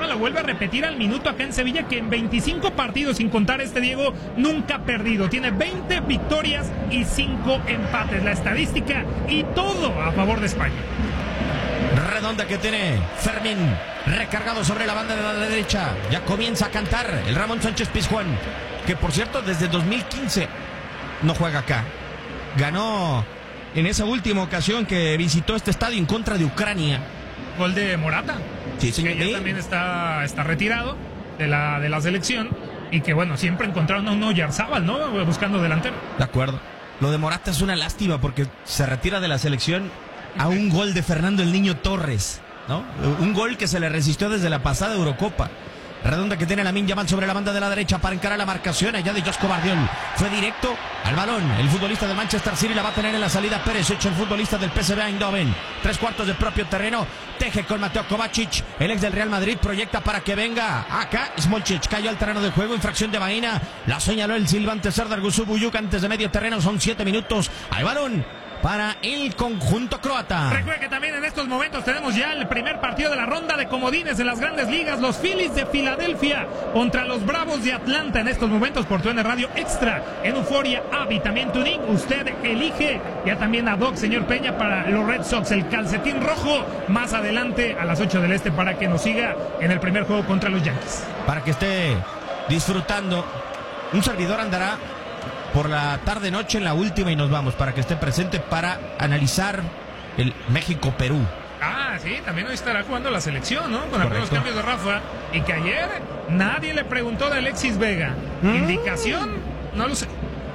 lo vuelve a repetir al minuto acá en Sevilla, que en 25 partidos, sin contar Diego, nunca ha perdido. Tiene 20 victorias y 5 empates. La estadística y todo a favor de España. Redonda que tiene Fermín, recargado sobre la banda de la derecha. Ya comienza a cantar el Ramón Sánchez Pizjuán, que por cierto desde 2015 no juega acá. Ganó en esa última ocasión que visitó este estadio en contra de Ucrania. Gol de Morata. Sí, señor. Que ya también está retirado de la selección. Y que bueno, siempre encontraron a un Oyarzábal, ¿no? Buscando delantero. De acuerdo. Lo de Morata es una lástima porque se retira de la selección a un gol de Fernando el Niño Torres, ¿no? Un gol que se le resistió desde la pasada Eurocopa. Redonda que tiene Lamine Yamal sobre la banda de la derecha para encarar la marcación allá de Josko Vardiol. Fue directo al balón. El futbolista del Manchester City la va a tener en la salida Pérez, hecho el futbolista del PSV Eindhoven. 3/4 de propio terreno. Teje con Mateo Kovacic. El ex del Real Madrid proyecta para que venga acá. Smolcic cayó al terreno de juego. Infracción de Baena. La señaló el silbante Serdar Gusubuyuk antes de medio terreno. Son 7 minutos. Al balón para el conjunto croata. Recuerda que también en estos momentos tenemos ya el primer partido de la ronda de comodines en las grandes ligas. Los Phillies de Filadelfia contra los Bravos de Atlanta en estos momentos por TUDN Radio Extra en Euforia App y también TuneIn. Usted elige ya también a Doc, señor Peña, para los Red Sox, el calcetín rojo más adelante a las 8 del este para que nos siga en el primer juego contra los Yankees. Para que esté disfrutando. Un servidor andará por la tarde-noche en la última y nos vamos para que esté presente para analizar el México-Perú. Ah, sí, también hoy estará jugando la selección, ¿no? Con algunos Correcto. cambios de Rafa. Y que ayer nadie le preguntó de Alexis Vega. ¿Indicación? No lo sé.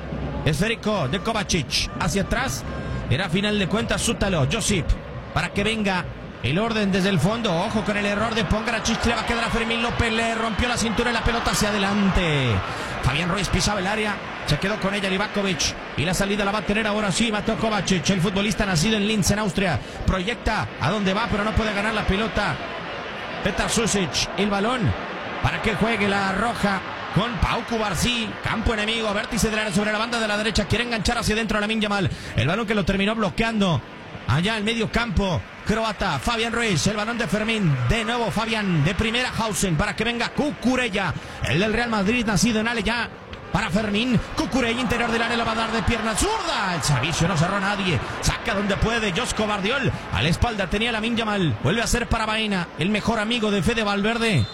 Esférico de Kovacic hacia atrás. Era final de cuentas Sútalo, Josip, para que venga el orden desde el fondo. Ojo con el error de Pongracic. Le va a quedar a Fermín López. Le rompió la cintura y la pelota hacia adelante. Fabián Ruiz pisaba el área. Se quedó con ella Livakovic. Y la salida la va a tener ahora sí Mateo Kovacic, el futbolista nacido en Linz, en Austria. Proyecta a dónde va, pero no puede ganar la pelota. Petar Susic, el balón para que juegue la roja con Pau Cubarsí. Campo enemigo, vértice del área sobre la banda de la derecha. Quiere enganchar hacia adentro a Lamine Yamal. El balón que lo terminó bloqueando allá en medio campo croata. Fabián Ruiz, el balón de Fermín. De nuevo Fabián, de primera Hausen para que venga Cucurella, el del Real Madrid, nacido en Aleya. Para Fermín, Cucurella, interior del área, la va a dar de pierna zurda. El servicio no cerró nadie. Saca donde puede Josko Vardiol. A la espalda tenía Lamine Yamal. Vuelve a ser para Baena, el mejor amigo de Fede Valverde.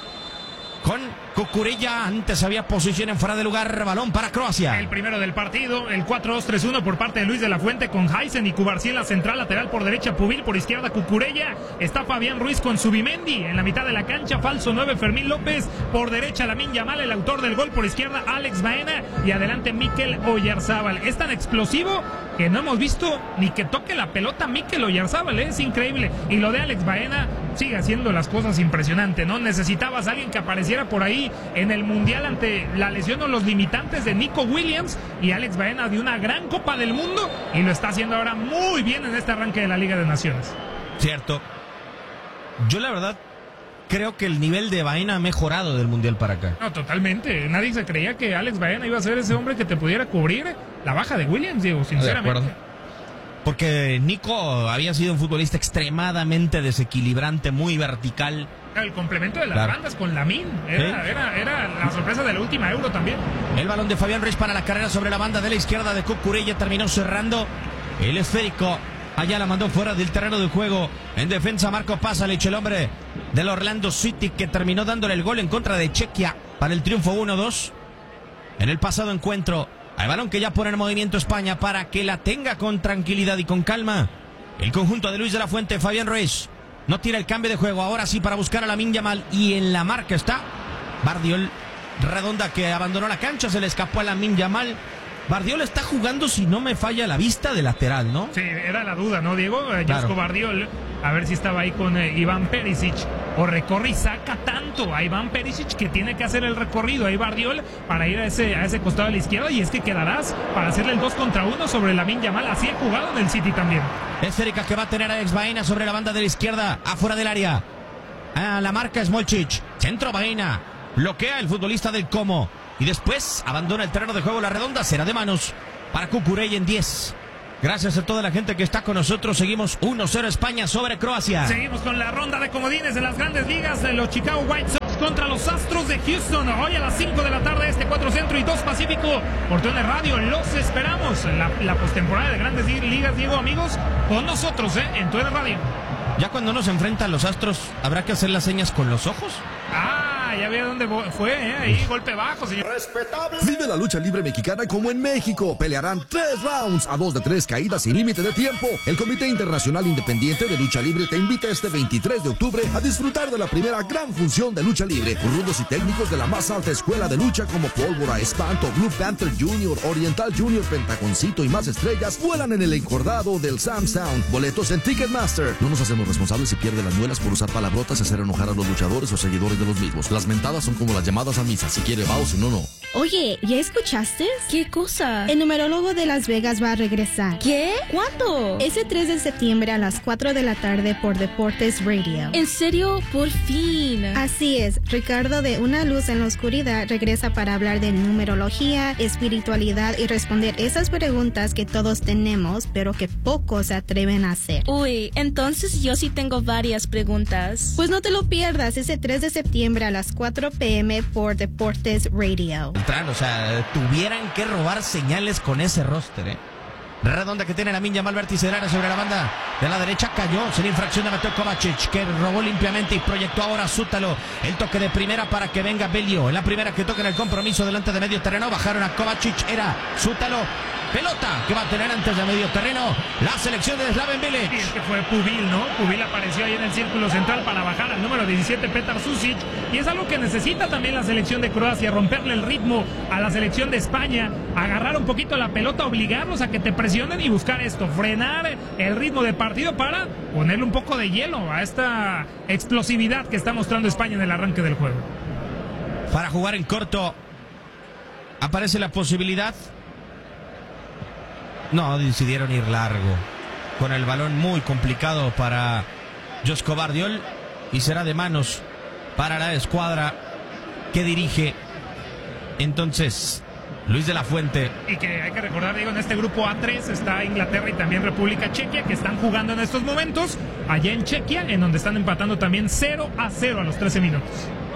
Con Cucurella, antes había posición en fuera de lugar, balón para Croacia. El primero del partido, el 4-2-3-1 por parte de Luis de la Fuente con Heisen y Cubarsí en la central, lateral por derecha Pubil, por izquierda Cucurella, está Fabián Ruiz con Subimendi en la mitad de la cancha, falso 9 Fermín López, por derecha Lamine Yamal, el autor del gol, por izquierda Alex Baena y adelante Mikel Oyarzábal. Es tan explosivo que no hemos visto ni que toque la pelota Mikel Oyarzábal, es increíble. Y lo de Alex Baena sigue haciendo las cosas impresionante, ¿no? Necesitabas a alguien que apareciera por ahí en el Mundial ante la lesión o los limitantes de Nico Williams, y Alex Baena de una gran Copa del Mundo y lo está haciendo ahora muy bien en este arranque de la Liga de Naciones. Cierto. Yo la verdad creo que el nivel de Baena ha mejorado del Mundial para acá. No, totalmente. Nadie se creía que Alex Baena iba a ser ese hombre que te pudiera cubrir la baja de Williams, Diego, sinceramente. De acuerdo. Porque Nico había sido un futbolista extremadamente desequilibrante, muy vertical. El complemento de las bandas con Lamine era la sorpresa de la última Euro también. El balón de Fabián Ruiz para la carrera sobre la banda de la izquierda de Cucurella, terminó cerrando el esférico. Allá la mandó fuera del terreno de juego. En defensa Marco Pasalic, el hombre del Orlando City, que terminó dándole el gol en contra de Chequia para el triunfo 1-2 en el pasado encuentro. Al balón que ya pone en movimiento España para que la tenga con tranquilidad y con calma. El conjunto de Luis de la Fuente. Fabián Ruiz no tira el cambio de juego. Ahora sí para buscar a Lamine Yamal. Y en la marca está Vardiol. Redonda que abandonó la cancha. Se le escapó a Lamine Yamal. Vardiol está jugando, si no me falla la vista, de lateral, ¿no? Sí, era la duda, ¿no, Diego? Claro. Josko Vardiol, a ver si estaba ahí con Iván Perisic, o recorre y saca tanto a Iván Perisic que tiene que hacer el recorrido ahí Vardiol para ir a ese costado de la izquierda, y es que quedarás para hacerle el 2 contra 1 sobre Lamine Yamal. Así ha jugado en el City también. Esférica que va a tener a Alex Baena sobre la banda de la izquierda, afuera del área. A la marca Smolcic, centro Baena, bloquea el futbolista del Como. Y después abandona el terreno de juego. La redonda será de manos para Cucurella en 10. Gracias a toda la gente que está con nosotros. Seguimos 1-0 España sobre Croacia. Seguimos con la ronda de comodines de las grandes ligas de los Chicago White Sox contra los Astros de Houston. Hoy a las 5 de la tarde, 4 Centro y 2 Pacífico. Por TUDN Radio, los esperamos. La postemporada de Grandes Ligas, Diego, amigos, con nosotros, en TUDN Radio. Ya cuando uno se enfrenta a los Astros, ¿habrá que hacer las señas con los ojos? Ya vi a dónde fue, ahí golpe bajo, señor. Respetable. Vive la lucha libre mexicana como en México. Pelearán 3 rounds a 2 de 3 caídas sin límite de tiempo. El Comité Internacional Independiente de Lucha Libre te invita este 23 de octubre a disfrutar de la primera gran función de lucha libre. Rudos y técnicos de la más alta escuela de lucha como Pólvora, Espanto, Blue Panther Jr., Oriental Jr., Pentagoncito y más estrellas vuelan en el encordado del Sam Sound. Boletos en Ticketmaster. No nos hacemos responsables si pierde las muelas por usar palabrotas y hacer enojar a los luchadores o seguidores de los mismos. Las mentadas son como las llamadas a misa. Si quiere va o si no, no. Oye, ¿ya escuchaste? ¿Qué cosa? El numerólogo de Las Vegas va a regresar. ¿Qué? ¿Cuándo? Ese 3 de septiembre a las 4 de la tarde por Deportes Radio. ¿En serio? Por fin. Así es. Ricardo de Una Luz en la Oscuridad regresa para hablar de numerología, espiritualidad y responder esas preguntas que todos tenemos, pero que pocos se atreven a hacer. Uy, entonces yo sí tengo varias preguntas. Pues no te lo pierdas ese 3 de septiembre a las 4 p.m. por Deportes Radio. O sea, tuvieran que robar señales con ese roster, Redonda que tiene la Lamin Yamal, vértice del área sobre la banda de la derecha, cayó, sin infracción de Mateo Kovacic, que robó limpiamente y proyectó ahora a Zútalo. El toque de primera para que venga Belio. En la primera que toca en el compromiso delante de medio terreno, bajaron a Kovacic, era Zútalo. Pelota que va a tener antes de medio terreno la selección de Slaven Bilic. Sí, es que fue Pubil, ¿no? Pubil apareció ahí en el círculo central para bajar al número 17, Petar Susic. Y es algo que necesita también la selección de Croacia, romperle el ritmo a la selección de España, agarrar un poquito la pelota, obligarlos a que te presionen y buscar esto, frenar el ritmo del partido para ponerle un poco de hielo a esta explosividad que está mostrando España en el arranque del juego. Para jugar en corto, aparece la posibilidad. No, decidieron ir largo. Con el balón muy complicado para Josko Vardiol. Y será de manos para la escuadra que dirige entonces Luis de la Fuente. Y que hay que recordar, Diego, en este grupo A3 está Inglaterra y también República Chequia, que están jugando en estos momentos allá en Chequia, en donde están empatando también 0-0 a los 13 minutos.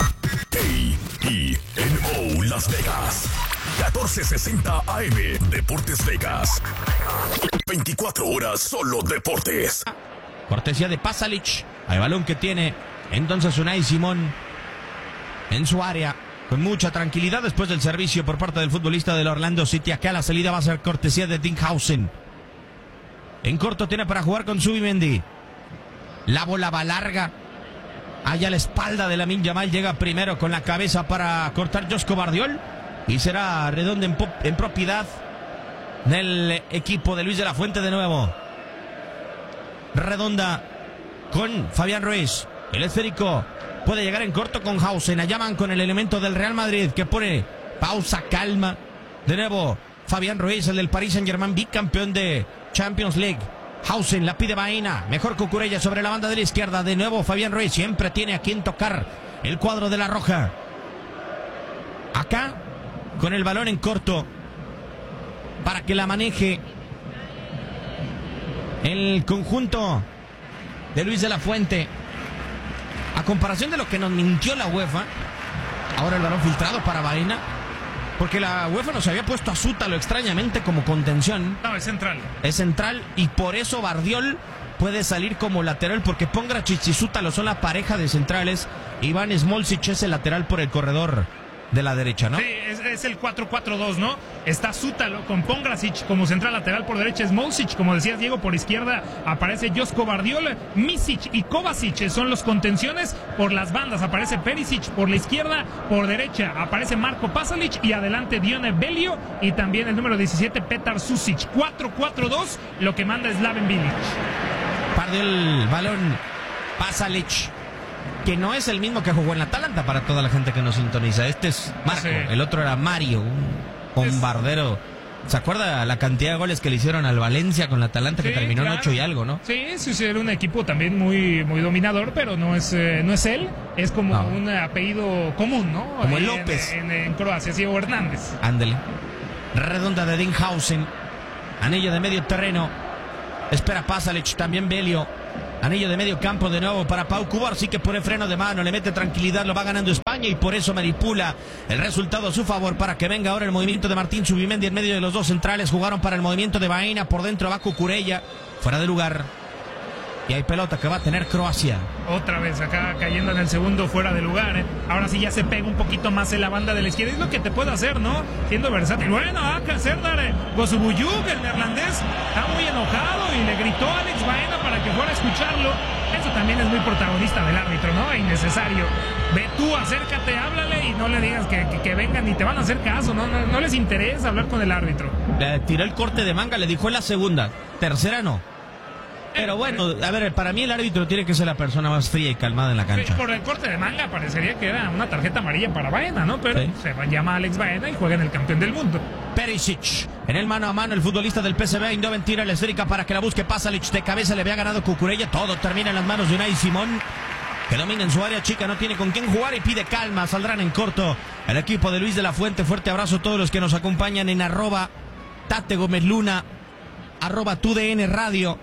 KENO Las Vegas, 1460 AM, Deportes Vegas. 24 horas solo deportes. Cortesía de Pasalic. Hay balón que tiene entonces Unai Simón en su área, con mucha tranquilidad después del servicio por parte del futbolista del Orlando City. Acá la salida va a ser cortesía de Dinghausen. En corto tiene para jugar con Zubimendi. La bola va larga. Allá a la espalda de Lamin Yamal, llega primero con la cabeza para cortar Josko Vardiol. Y será Redonda en propiedad del equipo de Luis de la Fuente de nuevo. Redonda con Fabián Ruiz. El esférico puede llegar en corto con Hausen. Allá van con el elemento del Real Madrid que pone pausa, calma. De nuevo Fabián Ruiz, el del Paris Saint-Germain, bicampeón de Champions League. Hausen la pide Baena. Mejor Cucurella sobre la banda de la izquierda. De nuevo Fabián Ruiz. Siempre tiene a quien tocar el cuadro de la Roja. Acá con el balón en corto para que la maneje el conjunto de Luis de la Fuente. A comparación de lo que nos mintió la UEFA, ahora el balón filtrado para Baena, porque la UEFA nos había puesto a Zútalo extrañamente como contención. No, es central. Es central y por eso Vardiol puede salir como lateral, porque Pongracic y Zútalo son la pareja de centrales. Iván Smolcic es el lateral por el corredor de la derecha, ¿no? Sí, es el 4-4-2, ¿no? Está Zútalo con Pongracic como central lateral por derecha, Smolcic, como decías, Diego, por izquierda aparece Josko Vardiol, Misic y Kovacic son los contenciones. Por las bandas aparece Perisic por la izquierda, por derecha aparece Marco Pasalic y adelante Dione Belio y también el número 17 Petar Susic. 4-4-2, lo que manda Slaven Bilic. Parte el balón Pasalic, que no es el mismo que jugó en la Atalanta, para toda la gente que nos sintoniza. Este es Marco, sí. El otro era Mario, un bombardero. ¿Se acuerda la cantidad de goles que le hicieron al Valencia con la Atalanta, que terminó en 8 y algo, no? Sí, era un equipo también muy, muy dominador, pero no es él, es como un apellido común, ¿no? Como el López. En Croacia, sí, o Hernández. Ándele. Redonda de Dinghausen, anillo de medio terreno. Espera Pasalic, también Belio. Anillo de medio campo de nuevo para Pau Cubarsí, que pone freno de mano, le mete tranquilidad, lo va ganando España y por eso manipula el resultado a su favor para que venga ahora el movimiento de Martín Zubimendi en medio de los dos centrales. Jugaron para el movimiento de Baena, por dentro va Cucurella, fuera de lugar. Y hay pelota que va a tener Croacia. Otra vez acá cayendo en el segundo fuera de lugar, ¿eh? Ahora sí ya se pega un poquito más en la banda de la izquierda. Es lo que te puede hacer, ¿no? Siendo versátil. Bueno, acá Serdar Gozubuyuk, el neerlandés, está muy enojado y le gritó a Alex Baena para que fuera a escucharlo. Eso también es muy protagonista del árbitro, ¿no? Innecesario. Ve tú, acércate, háblale y no le digas que vengan ni te van a hacer caso. No les interesa hablar con el árbitro. Le tiró el corte de manga, le dijo en la segunda. Tercera no. Pero bueno, a ver, para mí el árbitro tiene que ser la persona más fría y calmada en la cancha. Por el corte de manga parecería que era una tarjeta amarilla para Baena, ¿no? Pero sí, se llama Alex Baena y juega en el campeón del mundo. Perisic, en el mano a mano, el futbolista del PSV Eindhoven tira la esférica para que la busque Pasalic, de cabeza le había ganado Cucurella, todo termina en las manos de Unai Simón, que domina en su área chica, no tiene con quién jugar y pide calma. Saldrán en corto el equipo de Luis de la Fuente. Fuerte abrazo a todos los que nos acompañan en @Tate Gómez Luna, @TUDN Radio,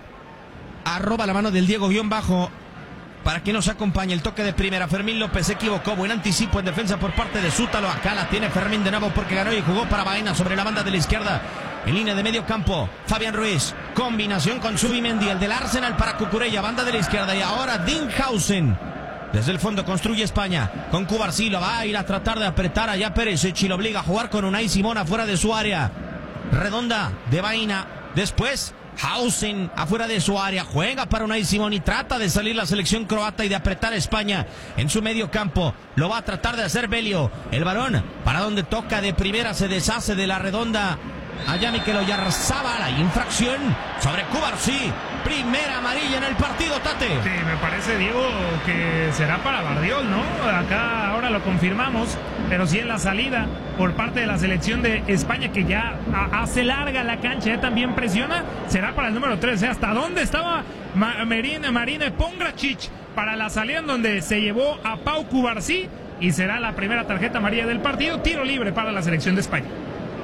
@la mano del Diego _ para que nos acompañe. El toque de primera, Fermín López se equivocó, buen anticipo en defensa por parte de Sútalo. Acá la tiene Fermín de nuevo porque ganó y jugó para Baena sobre la banda de la izquierda. En línea de medio campo, Fabián Ruiz, combinación con Zubimendi, el del Arsenal para Cucurella, banda de la izquierda. Y ahora Dinghausen, desde el fondo construye España, con Cubarsí, lo va a ir a tratar de apretar allá Perisic y lo obliga a jugar con Unai Simón afuera de su área. Redonda de Baena, después Hausen afuera de su área, juega para Unai Simón y trata de salir la selección croata y de apretar a España en su medio campo. Lo va a tratar de hacer Belio. El balón para donde toca de primera, se deshace de la redonda. Allá Mikel Oyarzabal, hay infracción sobre Cubarsí. Primera amarilla en el partido, Tate. Sí, me parece, Diego, que será para Bardiol, ¿no? Acá ahora lo confirmamos, pero sí en la salida por parte de la selección de España, que ya hace larga la cancha, ya también presiona, será para el número 13. ¿Hasta dónde estaba Marine Pongracic para la salida en donde se llevó a Pau Cubarsí? Y será la primera tarjeta amarilla del partido. Tiro libre para la selección de España.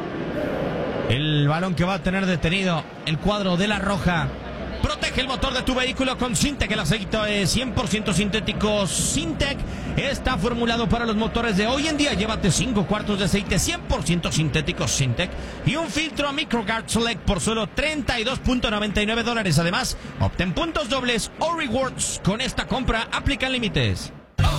El balón que va a tener detenido el cuadro de la Roja. Protege el motor de tu vehículo con Syntec, el aceite es 100% sintético. Syntec está formulado para los motores de hoy en día. Llévate 5 cuartos de aceite 100% sintético Syntec y un filtro MicroGuard Select por solo $32.99. Además, obtén puntos dobles o rewards con esta compra. Aplican límites.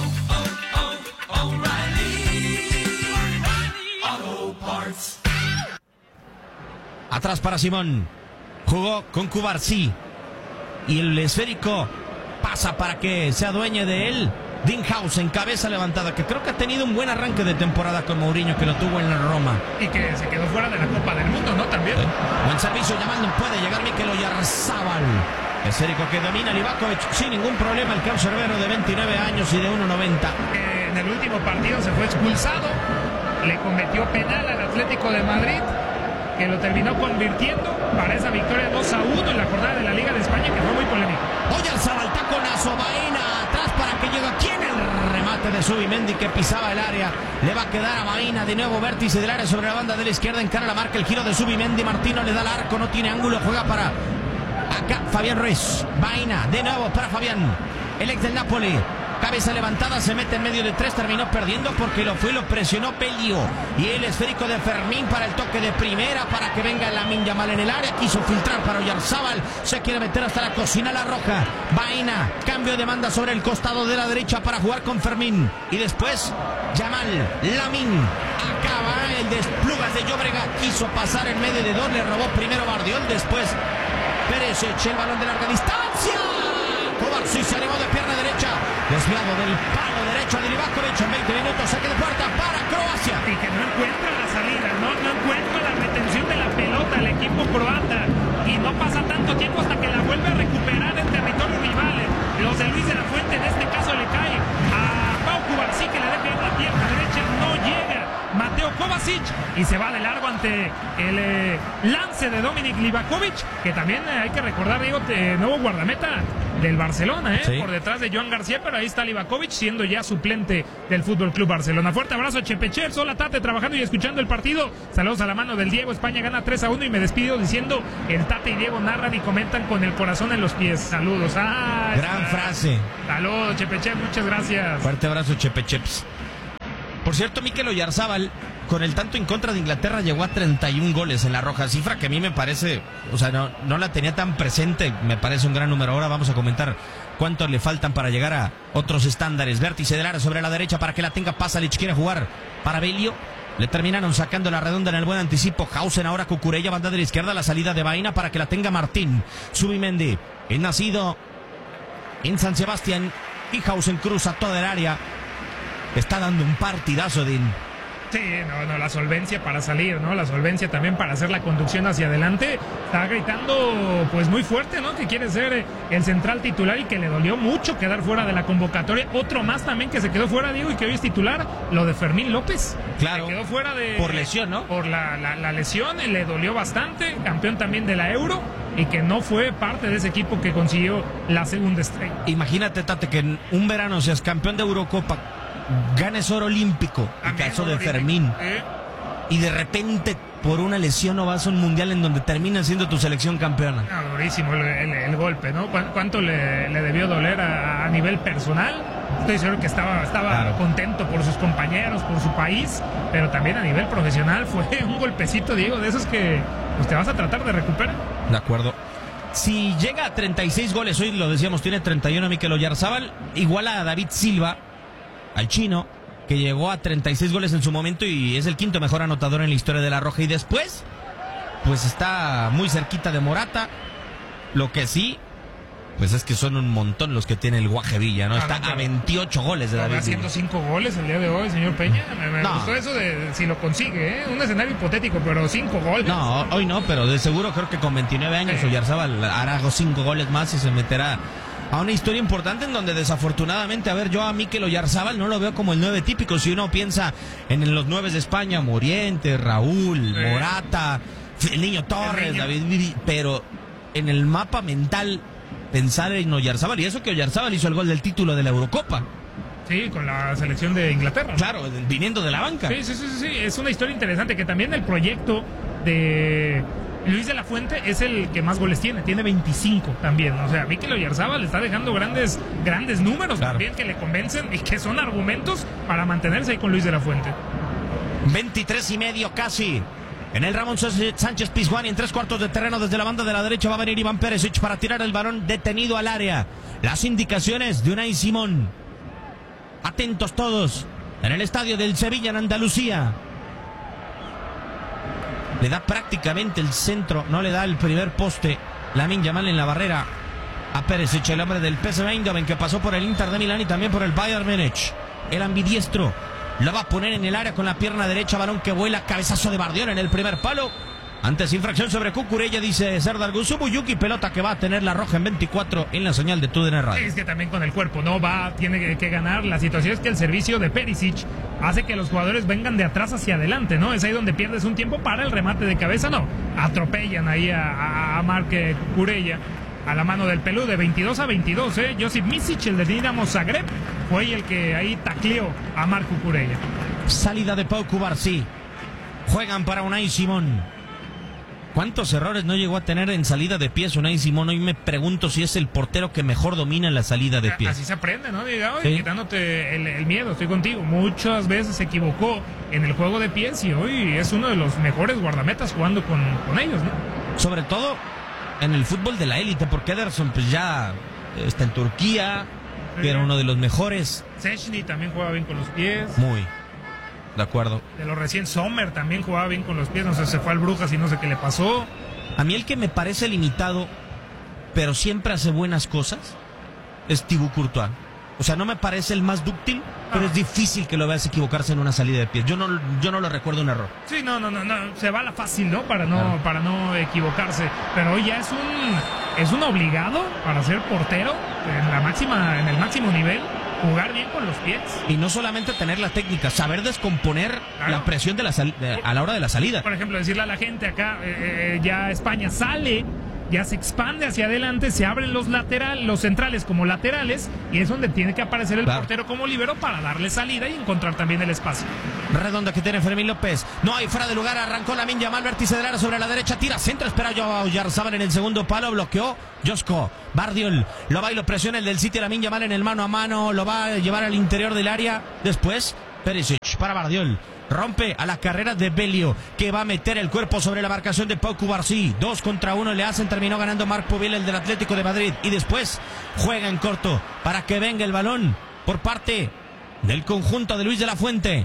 Atrás para Simón. Jugó con Cubarsí. Y el esférico pasa para que se adueñe de él Dinghausen, cabeza levantada, que creo que ha tenido un buen arranque de temporada con Mourinho, que lo tuvo en la Roma. Y que se quedó fuera de la Copa del Mundo, ¿no? También. Buen servicio llamando, puede llegar Mikel Oyarzabal. Esférico que domina Livakovic sin ningún problema, el cancerbero de 29 años y de 1.90. En el último partido se fue expulsado, le cometió penal al Atlético de Madrid, que lo terminó convirtiendo para esa victoria 2-1 en la jornada de la Liga de España, que fue muy polémica. Oyarzabal, taconazo, Baena atrás para que llegue. ¿Quién? El remate de Zubimendi que pisaba el área. Le va a quedar a Baena, de nuevo vértice del área sobre la banda de la izquierda, encara la marca, el giro de Zubimendi. Martino le da el arco, no tiene ángulo, juega para acá Fabián Ruiz. Baena, de nuevo para Fabián, el ex del Napoli. Cabeza levantada, se mete en medio de tres, terminó perdiendo porque lo presionó Pelio. Y el esférico de Fermín para el toque de primera, para que venga Lamine Yamal en el área. Quiso filtrar para Oyarzabal, se quiere meter hasta la cocina la Roja. Baena, cambio de banda sobre el costado de la derecha para jugar con Fermín. Y después, Yamal, Lamine. Acaba el desplugas de Llobregat, quiso pasar en medio de dos, le robó primero Bardiol, después Perisic, el balón de larga distancia. Cubarsí se animó de pierna derecha, desviado del palo derecho de Livakovic. En 20 minutos, saque de puerta para Croacia. Y que no encuentra la salida, no encuentra la retención de la pelota el equipo croata. Y no pasa tanto tiempo hasta que la vuelve a recuperar en territorio rival. Los de Luis de la Fuente, en este caso, le cae a Pau Cubarsí, que le deja ir la pierna derecha, no llega. Mateo Kovacic y se va de largo ante el lance de Dominik Livakovic, que también hay que recordar, Diego, nuevo guardameta del Barcelona, sí, por detrás de Joan García, pero ahí está Livakovic siendo ya suplente del Fútbol Club Barcelona. Fuerte abrazo, Chepecher, sola Tate, trabajando y escuchando el partido. Saludos a la mano del Diego. España gana 3-1 y me despido diciendo: el Tate y Diego narran y comentan con el corazón en los pies. Saludos. Gran frase. Saludos, Chepecher, muchas gracias. Fuerte abrazo, Chepecheps. Por cierto, Mikel Oyarzabal, con el tanto en contra de Inglaterra, llegó a 31 goles en la roja, cifra que a mí me parece, o sea, no la tenía tan presente, me parece un gran número. Ahora vamos a comentar cuánto le faltan para llegar a otros estándares. Vértice del área sobre la derecha para que la tenga Pasalic, quiere jugar para Belio. Le terminaron sacando la redonda en el buen anticipo. Hausen, ahora Cucurella, banda de la izquierda, la salida de Baena para que la tenga Martín. Zubimendi, el nacido en San Sebastián, y Hausen cruza toda el área. Está dando un partidazo, Din. Sí, la solvencia para salir, ¿no? La solvencia también para hacer la conducción hacia adelante. Está gritando, pues, muy fuerte, ¿no? Que quiere ser el central titular y que le dolió mucho quedar fuera de la convocatoria. Otro más también que se quedó fuera, Diego, y que hoy es titular, lo de Fermín López. Claro. Se quedó fuera por lesión, ¿no? Por la lesión, le dolió bastante. Campeón también de la Euro y que no fue parte de ese equipo que consiguió la segunda estrella. Imagínate, Tate, que en un verano seas campeón de Eurocopa, ganes oro olímpico, el caso de Fermín, y de repente por una lesión no vas a un mundial en donde termina siendo tu selección campeona. Durísimo el golpe, ¿no? ¿Cuánto le debió doler a nivel personal? Estoy seguro que estaba claro, contento por sus compañeros, por su país, pero también a nivel profesional fue un golpecito, Diego, de esos que pues, te vas a tratar de recuperar. De acuerdo. Si llega a 36 goles, hoy lo decíamos, tiene 31 Mikel Oyarzabal, iguala a David Silva, al chino, que llegó a 36 goles en su momento y es el quinto mejor anotador en la historia de la roja. Y después, pues está muy cerquita de Morata. Lo que sí, pues es que son un montón los que tiene el Guaje Villa, ¿no? Está a 28 goles de David Silva. Haciendo 5 goles el día de hoy, señor Peña. Me gustó eso de si lo consigue, ¿eh? Un escenario hipotético, pero 5 goles. No, hoy no, pero de seguro creo que con 29 años Oyarzabal hará 5 goles más y se meterá a una historia importante en donde desafortunadamente, a ver, yo a Mikel Oyarzabal no lo veo como el 9 típico. Si uno piensa en los 9 de España, Morientes, Raúl, Morata, el Niño Torres, David Vivi, pero en el mapa mental pensar en Oyarzabal, y eso que Oyarzabal hizo el gol del título de la Eurocopa. Sí, con la selección de Inglaterra. Claro, viniendo de la banca. Sí, es una historia interesante, que también el proyecto de Luis de la Fuente es el que más goles tiene 25 también. O sea, Mikel Oyarzabal le está dejando grandes números, claro, también que le convencen y que son argumentos para mantenerse ahí con Luis de la Fuente. 23:30 casi. En el Ramón Sánchez Pizjuán, y en 3/4 de terreno desde la banda de la derecha va a venir Iván Perisic para tirar el balón detenido al área. Las indicaciones de Unai Simón. Atentos todos en el estadio del Sevilla en Andalucía. Le da prácticamente el centro, no le da el primer poste. Lamine Yamal en la barrera a Perisic, el hombre del PSV Eindhoven, que pasó por el Inter de Milán y también por el Bayern Múnich. El ambidiestro la va a poner en el área con la pierna derecha, balón que vuela, cabezazo de Bardiola en el primer palo. Antes infracción sobre Cucurella, dice Serdar Gusubuyuki, pelota que va a tener la roja en 24 en la señal de TUDN Radio. Es que también con el cuerpo, ¿no? Tiene que ganar. La situación es que el servicio de Perisic hace que los jugadores vengan de atrás hacia adelante, ¿no? Es ahí donde pierdes un tiempo para el remate de cabeza, ¿no? Atropellan ahí a Marc Cucurella a la mano del Pelú de 22-22, ¿eh? Josip Misic, el de Dinamo Zagreb, fue el que ahí tacleó a Marc Cucurella. Salida de Pau Cubarsí. Juegan para Unai Simón. ¿Cuántos errores no llegó a tener en salida de pies Unai Simón? Hoy me pregunto si es el portero que mejor domina la salida de pies. Así se aprende, ¿no? Diego, sí, quitándote el miedo, estoy contigo. Muchas veces se equivocó en el juego de pies y hoy es uno de los mejores guardametas jugando con ellos, ¿no? Sobre todo en el fútbol de la élite, porque Ederson pues ya está en Turquía, que era uno de los mejores. Szczęsny también jugaba bien con los pies. Muy de acuerdo. De los recién, Sommer también jugaba bien con los pies, no sé, se fue al Brujas y no sé qué le pasó. A mí el que me parece limitado, pero siempre hace buenas cosas, es Thibaut Courtois. O sea, no me parece el más dúctil, pero es difícil que lo veas equivocarse en una salida de pies. Yo no lo recuerdo un error. Sí, no, se va a la fácil, ¿no? Para no equivocarse. Pero hoy ya es un obligado para ser portero en el máximo nivel. jugar bien con los pies. Y no solamente tener la técnica, saber descomponer la presión a la hora de la salida. Por ejemplo, decirle a la gente acá, ya España sale, ya se expande hacia adelante, se abren los centrales como laterales, y es donde tiene que aparecer el portero como líbero para darle salida y encontrar también el espacio. Redonda que tiene Fermín López. No hay fuera de lugar. Arrancó Lamine Yamal, vértice del área sobre la derecha. Tira centro. Espera Oyarzabal en el segundo palo. Bloqueó Josko. Bardiol lo va y lo presiona el del City. Lamine Yamal en el mano a mano. Lo va a llevar al interior del área. Después Perisic para Bardiol. Rompe a la carrera de Belio, que va a meter el cuerpo sobre la marcación de Pau Cubarsí. 2 contra 1 le hacen. Terminó ganando Marc Pubil, el del Atlético de Madrid. Y después juega en corto para que venga el balón por parte del conjunto de Luis de la Fuente.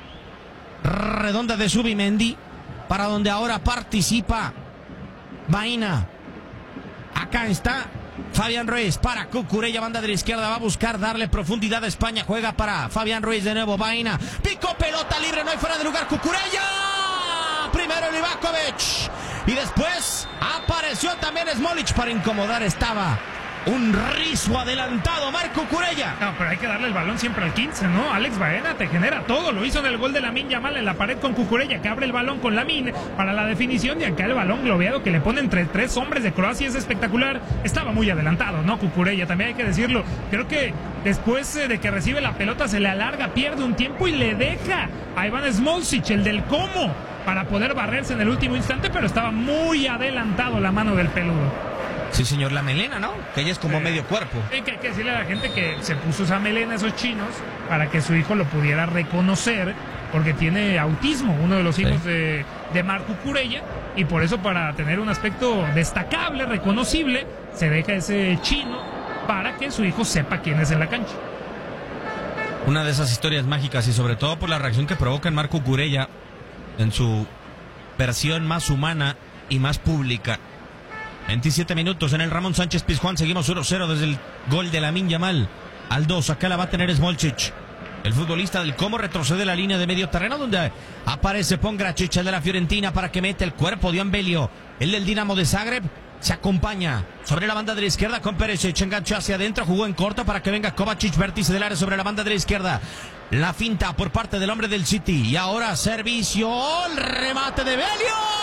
Redonda de Zubimendi, para donde ahora participa Baena. Acá está Fabián Ruiz para Cucurella, banda de la izquierda, va a buscar darle profundidad a España. Juega para Fabián Ruiz de nuevo. Baena, pico, pelota libre, no hay fuera de lugar. Cucurella, primero Livakovic, y después apareció también Smolich para incomodar. Estaba un rizo adelantado Marco Cucurella. No, pero hay que darle el balón siempre al 15, ¿no? Alex Baena te genera todo. Lo hizo en el gol de Lamine Yamal en la pared con Cucurella, que abre el balón con Lamine para la definición. Y acá el balón globeado que le pone entre 3 hombres de Croacia es espectacular. Estaba muy adelantado, ¿no? Cucurella, también hay que decirlo. Creo que después de que recibe la pelota se le alarga, pierde un tiempo y le deja a Ivan Smolcic, el del Como, para poder barrerse en el último instante, pero estaba muy adelantado la mano del peludo. Sí, señor, la melena, ¿no? Que ella es como medio cuerpo. Hay que decirle a la gente que se puso esa melena, esos chinos, para que su hijo lo pudiera reconocer, porque tiene autismo, uno de los hijos de Marc Cucurella, y por eso, para tener un aspecto destacable, reconocible, se deja ese chino para que su hijo sepa quién es en la cancha. Una de esas historias mágicas, y sobre todo por la reacción que provoca en Marc Cucurella en su versión más humana y más pública. 27 minutos en el Ramón Sánchez Pizjuán. Seguimos 1-0 desde el gol de Lamine Yamal al 2. Acá la va a tener Smolcic. El futbolista del Como retrocede la línea de medio terreno, donde aparece Pongracic, el de la Fiorentina, para que mete el cuerpo de Ambelio. El del Dinamo de Zagreb se acompaña sobre la banda de la izquierda con Perisic. Enganchó hacia adentro, jugó en corto para que venga Kovacic, vértice del área sobre la banda de la izquierda. La finta por parte del hombre del City. Y ahora servicio, el remate de Belio.